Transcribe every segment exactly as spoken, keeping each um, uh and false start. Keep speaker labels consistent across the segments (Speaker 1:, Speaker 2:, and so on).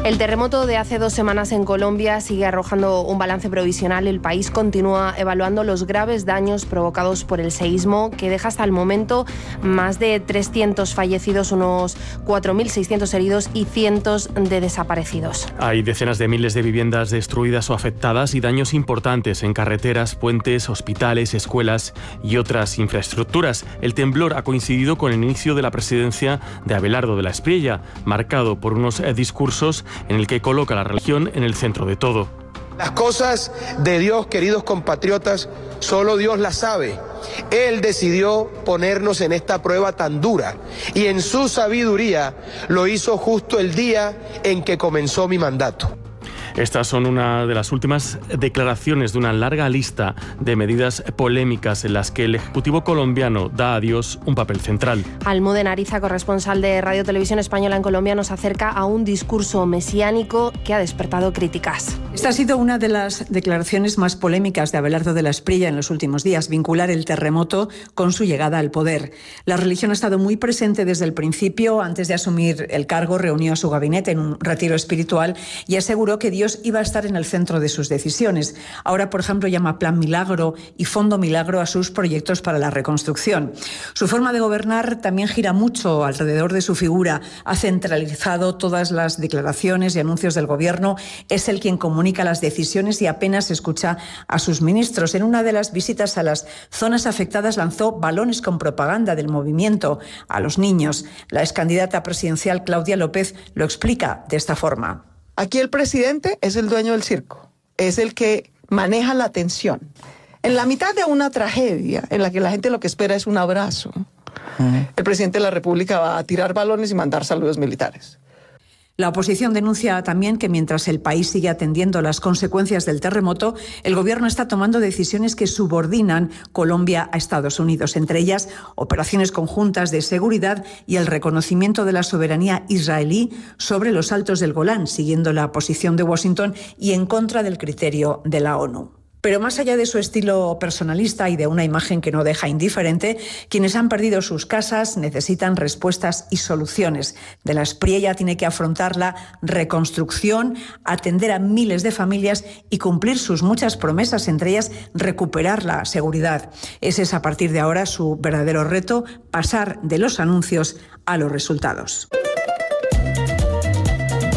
Speaker 1: El terremoto de hace dos semanas en Colombia sigue arrojando un balance provisional. El país continúa evaluando los graves daños provocados por el seísmo, que deja hasta el momento más de trescientos fallecidos, unos cuatro mil seiscientos heridos y cientos de desaparecidos.
Speaker 2: Hay decenas de miles de viviendas destruidas o afectadas y daños importantes en carreteras, puentes, hospitales, escuelas y otras infraestructuras. El temblor ha coincidido con el inicio de la presidencia de Abelardo de la Espriella, marcado por unos eh, discursos en el que coloca la religión en el centro de todo.
Speaker 3: Las cosas de Dios, queridos compatriotas, solo Dios las sabe. Él decidió ponernos en esta prueba tan dura y en su sabiduría lo hizo justo el día en que comenzó mi mandato.
Speaker 2: Estas son una de las últimas declaraciones de una larga lista de medidas polémicas en las que el Ejecutivo colombiano da a Dios un papel central.
Speaker 1: Almudena Ariza, corresponsal de Radio Televisión Española en Colombia, nos acerca a un discurso mesiánico que ha despertado críticas.
Speaker 4: Esta ha sido una de las declaraciones más polémicas de Abelardo de la Espriella en los últimos días, vincular el terremoto con su llegada al poder. La religión ha estado muy presente desde el principio. Antes de asumir el cargo, reunió a su gabinete en un retiro espiritual y aseguró que Dios Dios iba a estar en el centro de sus decisiones. Ahora, por ejemplo, llama Plan Milagro y Fondo Milagro a sus proyectos para la reconstrucción. Su forma de gobernar también gira mucho alrededor de su figura. Ha centralizado todas las declaraciones y anuncios del gobierno. Es el quien comunica las decisiones y apenas escucha a sus ministros. En una de las visitas a las zonas afectadas lanzó balones con propaganda del movimiento a los niños. La excandidata presidencial Claudia López lo explica de esta forma.
Speaker 5: Aquí el presidente es el dueño del circo, es el que maneja la tensión. En la mitad de una tragedia en la que la gente lo que espera es un abrazo, uh-huh. el presidente de la República va a tirar balones y mandar saludos militares.
Speaker 4: La oposición denuncia también que mientras el país sigue atendiendo las consecuencias del terremoto, el gobierno está tomando decisiones que subordinan Colombia a Estados Unidos, entre ellas operaciones conjuntas de seguridad y el reconocimiento de la soberanía israelí sobre los Altos del Golán, siguiendo la posición de Washington y en contra del criterio de la ONU. Pero más allá de su estilo personalista y de una imagen que no deja indiferente, quienes han perdido sus casas necesitan respuestas y soluciones. De la Espriella tiene que afrontar la reconstrucción, atender a miles de familias y cumplir sus muchas promesas, entre ellas recuperar la seguridad. Ese es a partir de ahora su verdadero reto, pasar de los anuncios a los resultados.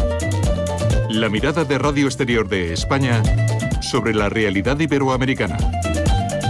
Speaker 6: La mirada de Radio Exterior de España sobre la realidad iberoamericana.